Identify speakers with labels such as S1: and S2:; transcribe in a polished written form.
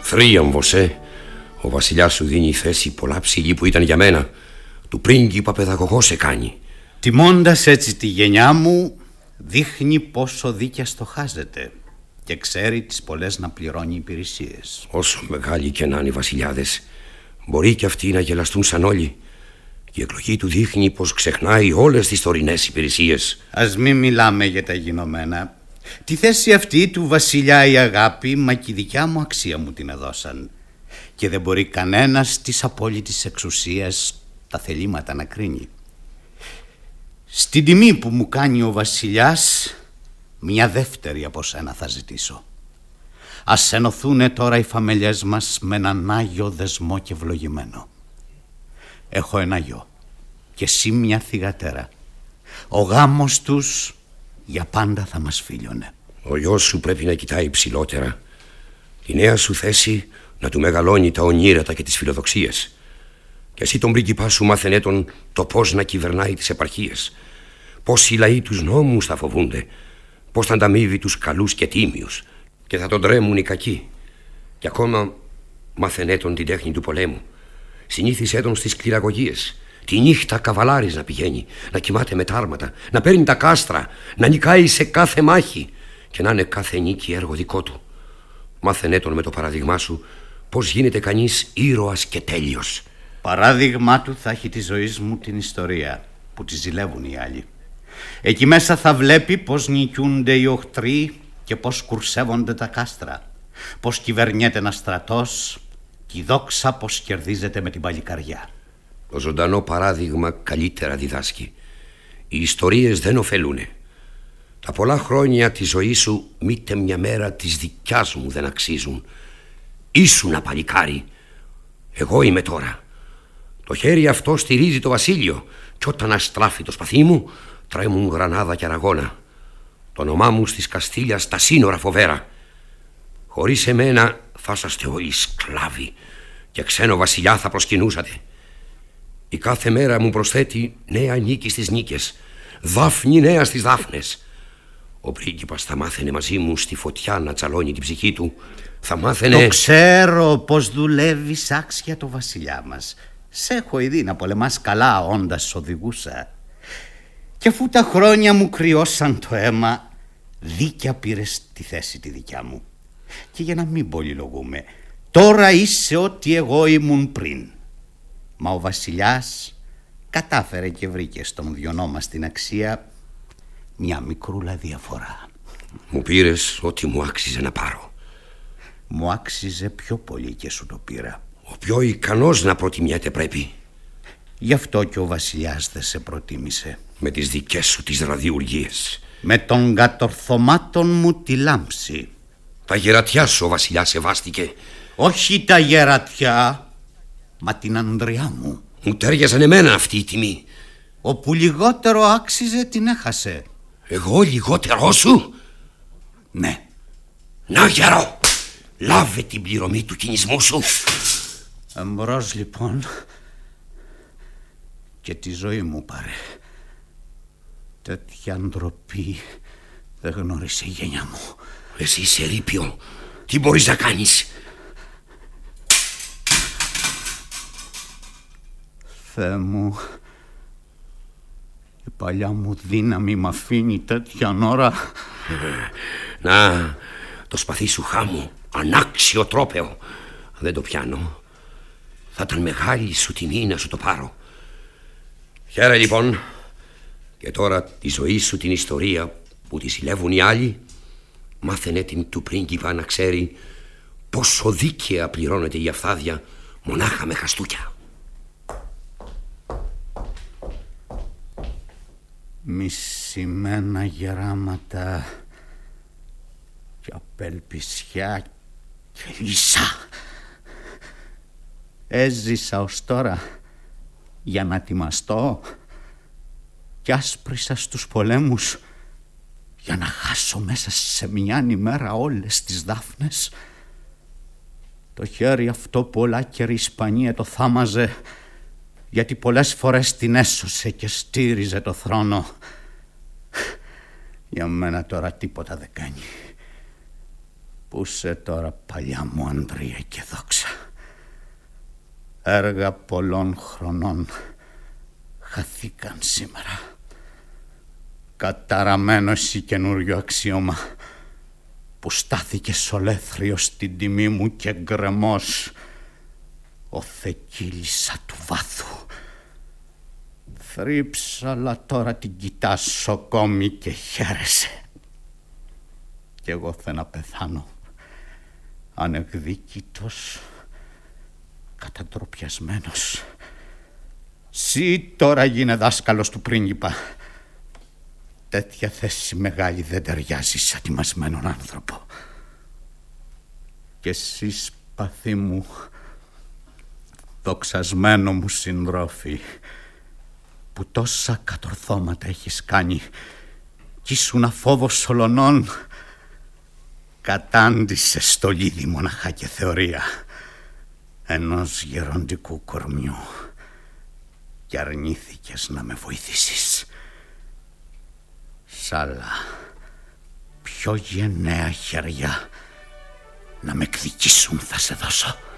S1: Θρίαμβος, Ο βασιλιάς σου δίνει θέση πολλά ψηλή που ήταν για μένα. Του πρίγκιπα παιδαγωγό σε κάνει.
S2: Τιμώντας έτσι τη γενιά μου, δείχνει πόσο δίκαια στοχάζεται και ξέρει τις πολλές να πληρώνει υπηρεσίες.
S1: Όσο μεγάλοι και να είναι οι βασιλιάδες, μπορεί και αυτοί να γελαστούν σαν όλοι. Η εκλογή του δείχνει πως ξεχνάει όλες τις τωρινές υπηρεσίες.
S2: Ας μην μιλάμε για τα γινωμένα. Τη θέση αυτή του βασιλιά η αγάπη, μα και η δικιά μου αξία μου την έδωσαν. Και δεν μπορεί κανένας της απόλυτης εξουσίας τα θελήματα να κρίνει. Στην τιμή που μου κάνει ο βασιλιάς, μια δεύτερη από σένα θα ζητήσω. Ας ενωθούνε τώρα οι φαμελιές μας με έναν άγιο δεσμό και ευλογημένο. Έχω ένα γιο και εσύ μια θυγατέρα. Ο γάμος τους για πάντα θα μας φίλιωνε.
S1: Ο γιος σου πρέπει να κοιτάει ψηλότερα. Η νέα σου θέση να του μεγαλώνει τα ονείρατα και τις φιλοδοξίες. Και εσύ τον πρίγκιπά σου μάθαινε τον το πώς να κυβερνάει τις επαρχίες. Πώς οι λαοί τους νόμους θα φοβούνται. Πώς θα ανταμείβει τους καλούς και τίμιους και θα τον τρέμουν οι κακοί. Και ακόμα μάθαινε τον την τέχνη του πολέμου. Συνήθισε τον στις κληραγωγίες. Τη νύχτα καβαλάρης να πηγαίνει, να κοιμάται με τα άρματα, να παίρνει τα κάστρα, να νικάει σε κάθε μάχη και να είναι κάθε νίκη έργο δικό του. Μάθαινε τον με το παράδειγμά σου πώς γίνεται κανείς ήρωας και τέλειος.
S2: Παράδειγμά του θα έχει τη ζωή μου την ιστορία που τη ζηλεύουν οι άλλοι. Εκεί μέσα θα βλέπει πώς νικιούνται οι οχτροί και πώς κουρσεύονται τα κάστρα, πώς κυβερνιέται ένας στρατός και η δόξα πώς κερδίζεται με την παλικαριά.
S1: Το ζωντανό παράδειγμα καλύτερα διδάσκει. Οι ιστορίες δεν ωφελούνε. Τα πολλά χρόνια της ζωής σου μήτε μια μέρα της δικιάς μου δεν αξίζουν. Ήσουνα παλικάρι. Εγώ είμαι τώρα. Το χέρι αυτό στηρίζει το βασίλειο κι όταν αστράφει το σπαθί μου τρέμουν Γρανάδα και Αραγώνα. Το όνομά μου στις Καστήλια στα σύνορα φοβέρα. Χωρίς εμένα θα είσαστε όλοι σκλάβοι και ξένο βασιλιά θα προσκυνούσατε. Η κάθε μέρα μου προσθέτει νέα νίκη στις νίκες, δάφνη νέα στις δάφνες. Ο πρίγκιπας θα μάθαινε μαζί μου στη φωτιά να τσαλώνει την ψυχή του. Θα μάθαινε...
S2: Το ξέρω πως δουλεύεις άξια το βασιλιά μας. Σ' έχω ήδη να πολεμάς καλά όντας οδηγούσα. Και αφού τα χρόνια μου κρυώσαν το αίμα, δίκαια πήρες τη θέση τη δικιά μου. Και για να μην πολυλογούμε, τώρα είσαι ό,τι εγώ ήμουν πριν. Μα ο βασιλιάς κατάφερε και βρήκε στον δυο μας την αξία μια μικρούλα διαφορά.
S1: Μου πήρες ό,τι μου άξιζε να πάρω.
S2: Μου άξιζε πιο πολύ και σου το πήρα.
S1: Ο πιο ικανός να προτιμιέται πρέπει.
S2: Γι' αυτό και ο βασιλιάς δεν σε προτίμησε.
S1: Με τις δικές σου τις ραδιουργίες.
S2: Με τον κατορθωμάτων μου τη λάμψη.
S1: Τα γερατιά σου ο βασιλιάς σεβάστηκε.
S2: Όχι τα γερατιά, μα την ανδριά μου.
S1: Μου τέριαζαν εμένα αυτή η τιμή.
S2: Όπου λιγότερο άξιζε την έχασε.
S1: Εγώ λιγότερο σου?
S2: Ναι.
S1: Να γερό, λάβε την πληρωμή του κινησμού σου.
S2: Εμπρός λοιπόν. Και τη ζωή μου πάρε. Τέτοια ντροπή δεν γνώρισε η γενιά μου.
S1: Εσύ είσαι ρήπιο. Τι μπορείς να κάνεις?
S2: Θεέ μου, η παλιά μου δύναμη μ' αφήνει τέτοια ώρα.
S1: Να, το σπαθί σου χάμου, ανάξιο τρόπαιο. Δεν το πιάνω. Θα ήταν μεγάλη σου τιμή να σου το πάρω. Χαίρε λοιπόν. Και τώρα τη ζωή σου την ιστορία που τη συλλεύουν οι άλλοι, μάθαινε την του πρίγκιπα να ξέρει πόσο δίκαια πληρώνεται η αυθάδεια μονάχα με χαστούκια.
S2: Μισημένα γεράματα και απελπισιά και ίσα. Έζησα ως τώρα για να τιμαστώ και άσπρισα στους πολέμους για να χάσω μέσα σε μιαν ημέρα όλες τις δάφνες. Το χέρι αυτό πολλά καιρή Ισπανία το θάμαζε, γιατί πολλές φορές την έσωσε και στήριζε το θρόνο. Για μένα τώρα τίποτα δεν κάνει. Πού σε τώρα, παλιά μου Ανδρεία και δόξα. Έργα πολλών χρονών χαθήκαν σήμερα. Καταραμένο εσύ καινούριο αξίωμα που στάθηκες ολέθριος στην τιμή μου και γκρεμός, ο θεκίλισσα του βάθου. Θρύψαλα τώρα την κοιτάς σοκόμη και χαίρεσαι. Κι εγώ θα να πεθάνω ανεκδίκητος, καταντροπιασμένος. Συ τώρα γίνε δάσκαλος του πρίγκιπα. Τέτοια θέση μεγάλη δεν ταιριάζει σε ατιμασμένον άνθρωπο. Και εσύ, σπαθί μου, δοξασμένο μου συντρόφι, που τόσα κατορθώματα έχεις κάνει κι ήσουν αφόβος ολονών, κατάντησες στολίδι μοναχά και θεωρία ενός γεροντικού κορμιού και αρνήθηκες να με βοηθήσεις. Σ' άλλα πιο γενναία χέρια να με εκδικήσουν θα σε δώσω.